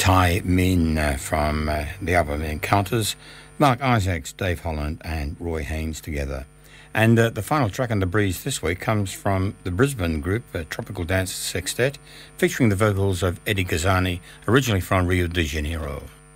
Thai Min from the album Encounters, Mark Isaacs, Dave Holland and Roy Haynes together. And the final track on The Breeze this week comes from the Brisbane group, Tropical Dance Sextet, featuring the vocals of Eddie Kazani, originally from Rio de Janeiro.